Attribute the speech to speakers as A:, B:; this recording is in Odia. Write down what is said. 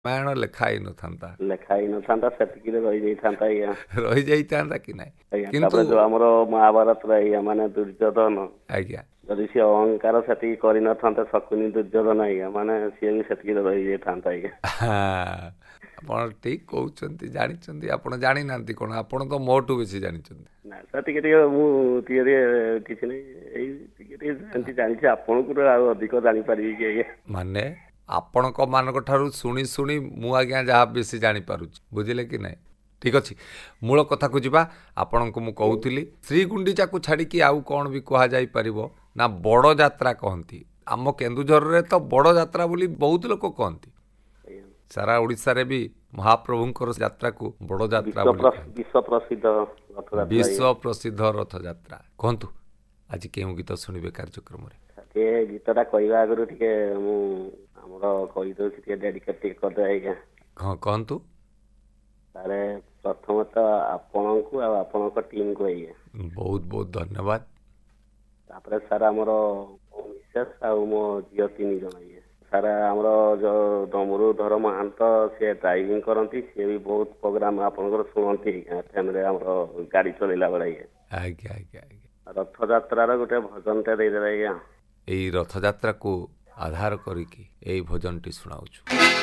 A: ରାମାୟଣ ଲେଖା ହେଇନଥାନ୍ତା,
B: ଲେଖା ହେଇନଥାନ୍ତା, ସେତିକିରେ ରହିଯାଇଥାନ୍ତା ଆଜ୍ଞା।
A: ରହିଯାଇଥାନ୍ତା କି ନାହିଁ।
B: ଆଜ୍ଞା
A: କିନ୍ତୁ
B: ତାପରେ ଯୋଉ ଆମର ମହାଭାରତରେ ଆଜ୍ଞା ମାନେ ଦୁର୍ଯ୍ୟୋଧନ,
A: ଆଜ୍ଞା
B: ଯଦି ସିଏ ଅହଙ୍କାର ସେତିକି କରିନଥାନ୍ତେ ଶକୁନି ଦୁର୍ଯ୍ୟୋଧନ ଆଜ୍ଞା, ମାନେ ସିଏ ବି ସେତିକିରେ ରହିଯାଇଥାନ୍ତା ଆଜ୍ଞା।
A: ଆପଣ ଠିକ କହୁଛନ୍ତି, ଜାଣିଛନ୍ତି। ଆପଣ ଜାଣିନାହାନ୍ତି କଣ, ଆପଣ ତ ମୋଠୁ ବେଶୀ ଜାଣିଛନ୍ତି।
B: ନା ସାର୍ ଟିକେ ଟିକେ ମୁଁ ଟିକେ ଟିକେ କିଛି ନାହିଁ, ଏଇ ଟିକେ ଟିକେ ଏମିତି ଜାଣିଛି, ଆପଣଙ୍କୁ ଆଉ ଅଧିକ ଜାଣିପାରିବି କି ଆଜ୍ଞା।
A: ମାନେ ଆପଣଙ୍କ ମାନଙ୍କ ଠାରୁ ଶୁଣି ଶୁଣି ମୁଁ ଆଜ୍ଞା ଯାହା ବେଶୀ ଜାଣିପାରୁଛି, ବୁଝିଲେ କି ନାହିଁ। ଠିକ ଅଛି, ମୂଳ କଥାକୁ ଯିବା। ଆପଣଙ୍କୁ ମୁଁ କହୁଥିଲି ଶ୍ରୀଗୁଣ୍ଡିଚାକୁ ଛାଡ଼ିକି ଆଉ କ'ଣ ବି କୁହାଯାଇପାରିବ ନା ବଡ଼ ଯାତ୍ରା କହନ୍ତି। ଆମ କେନ୍ଦୁଝରରେ ତ ବଡ଼ ଯାତ୍ରା ବୋଲି ବହୁତ ଲୋକ କହନ୍ତି।
B: ଆଜ୍ଞା
A: ସାରା ଓଡ଼ିଶାରେ ବି ମହାପ୍ରଭୁଙ୍କର ଯାତ୍ରାକୁ ବଡ଼ ଯାତ୍ରା ବୋଲି କହନ୍ତି।
B: ବିଶ୍ୱ ପ୍ରସିଦ୍ଧ ରଥଯାତ୍ରା
A: ବିଶ୍ୱ
B: ଆଜ୍ଞା।
A: ପ୍ରସିଦ୍ଧ ରଥଯାତ୍ରା। କୁହନ୍ତୁ ଆଜି କେଉଁ ଗୀତ ଶୁଣିବେ କାର୍ଯ୍ୟକ୍ରମରେ?
B: ଟିକେ ଗୀତଟା କହିବା ଆଗରୁ ଟିକେ ମୁଁ ଆମର କହିଦଉଛି, ଟିକେ ଡେଡିକେଟ ଟିକେ କରିଦେବେ ଆଜ୍ଞା।
A: ହଁ କୁହନ୍ତୁ।
B: ତାହେଲେ ପ୍ରଥମତଃ ଆପଣଙ୍କୁ ଆଉ ଆପଣଙ୍କ ଟିମକୁ ଆଜ୍ଞା।
A: ବହୁତ ବହୁତ ଧନ୍ୟବାଦ।
B: ତାପରେ ସାର୍ ଆମର ମୋ ମିସେସ୍ ଆଉ ମୋ ଝିଅ 3 ଜଣ ଆଜ୍ଞା। ସାର୍ ଆମର ଯୋଉ ଡମରୁଧର ମହାନ୍ତ, ସିଏ ଡ୍ରାଇଭିଂ କରନ୍ତି, ସିଏ ବି ବହୁତ ପ୍ରୋଗ୍ରାମ ଆପଣଙ୍କର ଶୁଣନ୍ତି ଫ୍ୟାମିଲିରେ, ଆମର ଗାଡ଼ି ଚଲେଇଲା ବେଳେ ଆଜ୍ଞା।
A: ଆଜ୍ଞା ଆଜ୍ଞା ଆଜ୍ଞା।
B: ରଥଯାତ୍ରାର ଗୋଟେ ଭଜନଟେ ଦେଇଦେବେ ଆଜ୍ଞା।
A: ଏଇ ରଥଯାତ୍ରାକୁ ଆଧାର କରିକି ଏଇ ଭଜନଟି ଶୁଣାଉଛୁ।